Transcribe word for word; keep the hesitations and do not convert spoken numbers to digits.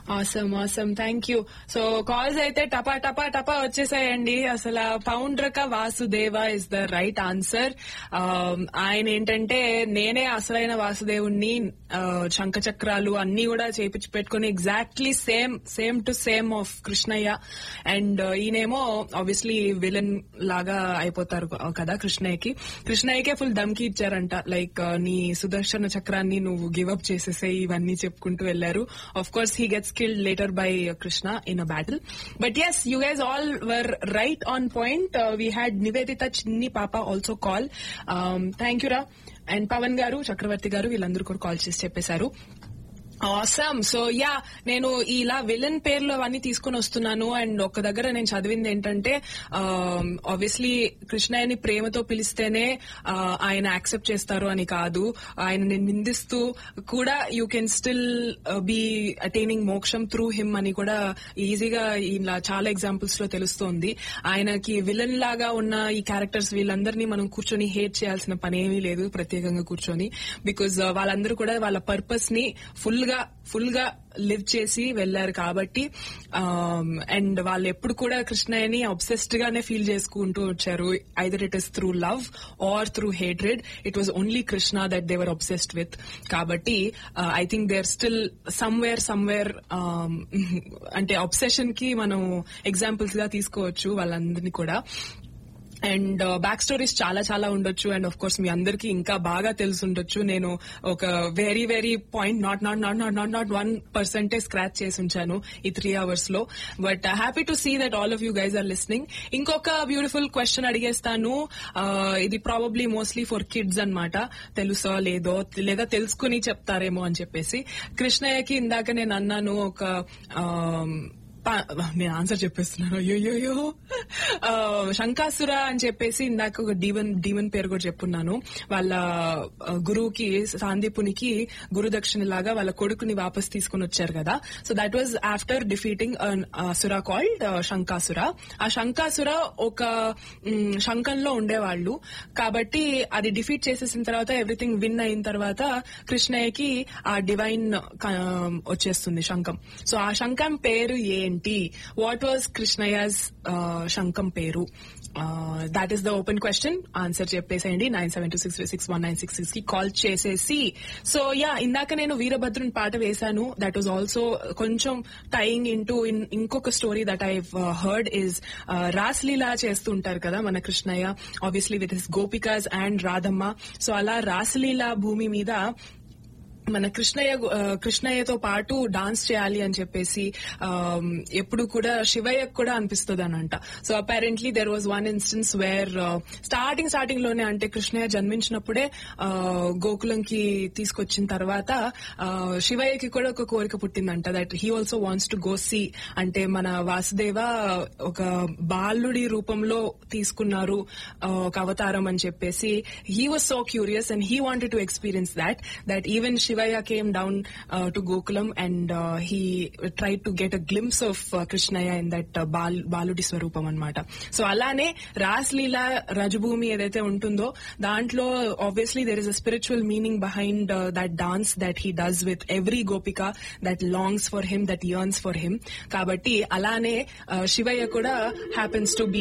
Awesome awesome thank you. So calls అయితే టపా టపా టపా వచ్చేసాయండి. అసలు Paundraka Vasudeva is the right answer. ఆయన ఏంటంటే నేనే అసలైన వాసుదేవుణ్ణి, శంఖ చక్రాలు అన్ని కూడా చేపించి పెట్టుకుని exactly same same to same of Krishnaiah. And ఈయనేమో ఆబ్వియస్లీ విలన్ లాగా అయిపోతారు కదా కృష్ణయ్యకి. కృష్ణయ్యకే ఫుల్ దమ్కి ఇచ్చారంట, లైక్ నీ సుదర్శన చక్రాన్ని నువ్వు గివప్ చేసేసే ఇవన్నీ చెప్పుకుంటూ వెళ్లారు. Of course he gets killed later by uh, Krishna in a battle. But yes, you guys all were right on point. Uh, we had Nivedita Chinni Papa also call. Um, thank you, Ra. And Pavan Garu, Chakravarti Garu, వీళ్ళందరూ కూడా call చేసి చెప్పేశారు. Awesome. So yeah, నేను ఇలా villain పేర్లు అవన్నీ తీసుకుని వస్తున్నాను. అండ్ ఒక దగ్గర నేను చదివింది ఏంటంటే ఆబ్వియస్లీ కృష్ణయ్యని ప్రేమతో పిలిస్తేనే ఆయన యాక్సెప్ట్ చేస్తారు అని కాదు, ఆయన నిందిస్తూ కూడా you can still be attaining మోక్షం త్రూ హిమ్ అని కూడా ఈజీగా ఇలా చాలా ఎగ్జాంపుల్స్ లో తెలుస్తోంది. ఆయనకి విలన్ లాగా ఉన్న ఈ క్యారెక్టర్స్ వీళ్ళందరినీ మనం కూర్చొని హేట్ చేయాల్సిన పని ఏమీ లేదు ప్రత్యేకంగా కూర్చొని, బికాజ్ వాళ్ళందరూ కూడా వాళ్ళ పర్పస్ ని ఫుల్ గా ఫుల్ గా లివ్ చేసి వెళ్లారు కాబట్టి. అండ్ వాళ్ళు ఎప్పుడు కూడా కృష్ణయ్యని అబ్సెస్డ్ గానే ఫీల్ చేసుకుంటూ వచ్చారు. Either it is through love or through hatred, it was only Krishna that they were obsessed with. కాబట్టి I think they are still somewhere somewhere అంటే అబ్సెషన్ కి మనం ఎగ్జాంపుల్స్ గా తీసుకోవచ్చు వాళ్ళందరినీ కూడా. అండ్ బ్యాక్ స్టోరీస్ చాలా చాలా ఉండొచ్చు. అండ్ ఆఫ్ కోర్స్ మీ అందరికీ ఇంకా బాగా తెలిసి ఉండొచ్చు. నేను ఒక very very point not not not not not not one పర్సెంటే స్క్రాచ్ చేసి ఉంచాను ఈ త్రీ అవర్స్ లో. But happy to see that all of you guys are listening. ఇంకొక బ్యూటిఫుల్ క్వశ్చన్ అడిగేస్తాను. ఇది ప్రాబబ్లీ మోస్ట్లీ ఫర్ కిడ్స్ అన్నమాట. తెలుసో లేదో లేదా తెలుసుకుని చెప్తారేమో అని చెప్పేసి. కృష్ణయ్యకి ఇందాక నేను అన్నాను ఒక నేను ఆన్సర్ చెప్పేస్తున్నాను, అయ్యోయ్యో శంకాసుర అని చెప్పేసి ఇందాక ఒక డీవన్ డీవన్ పేరు కూడా చెప్పున్నాను. వాళ్ళ గురువుకి సాందీపునికి గురుదక్షిణ లాగా వాళ్ళ కొడుకుని వాపస్ తీసుకుని వచ్చారు కదా. So that was after defeating అసుర కాల్డ్ శంకాసుర. ఆ శంకాసుర ఒక శంఖంలో ఉండేవాళ్లు కాబట్టి అది డిఫీట్ చేసేసిన తర్వాత ఎవ్రీథింగ్ విన్ అయిన తర్వాత కృష్ణయ్యకి ఆ డివైన్ వచ్చేస్తుంది శంఖం. సో ఆ శంఖం పేరు ఏంటి? వాట్ వాజ్ కృష్ణయ్యస్ శంఖం పేరు? That is the open question. Answer చెప్పేసేయండి. Nine seven two six six one nine six six కి కాల్ చేసేసి. సో యా, ఇందాక నేను వీరభద్రుని పాట వేశాను. దట్ వాజ్ ఆల్సో కొంచెం టైయింగ్ ఇన్ టు ఇంకొక story that I heard is రాస్లీలా చేస్తూ ఉంటారు కదా మన Krishnaiah, obviously with his gopikas and Radhamma. So అలా రాస్లీలా భూమి మీద మన కృష్ణయ్య కృష్ణయ్యతో పాటు డాన్స్ చేయాలి అని చెప్పేసి ఎప్పుడు కూడా శివయ్యకు కూడా అనిపిస్తుంది అనంట. So apparently there was one instance wear starting starting లోనే అంటే కృష్ణయ్య జన్మించినప్పుడే గోకులంకి తీసుకొచ్చిన తర్వాత శివయ్యకి కూడా ఒక కోరిక పుట్టిందంట, that he also wants to go see. అంటే మన వాసుదేవ ఒక బాలుడి రూపంలో తీసుకున్నారు ఒక అవతారం అని చెప్పేసి. He was so curious and he wanted to experience that that even Shivaya came down uh, to Gokulam and uh, he tried to get a glimpse of uh, Krishnaya in that uh, Bal Baludi Swarupam annamata. So alane Rasleela Rajabhumi edaithe untundo dantlo obviously there is a spiritual meaning behind uh, that dance that he does with every gopika that longs for him, that yearns for him. Kabatti alane uh, Shivaya kuda happens to be